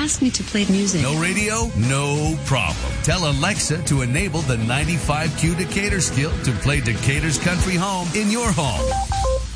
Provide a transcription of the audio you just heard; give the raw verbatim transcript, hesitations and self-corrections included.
asked me to play music. No radio? No problem. Tell Alexa to enable the ninety-five Q Decatur skill to play Decatur's Country Home in your home.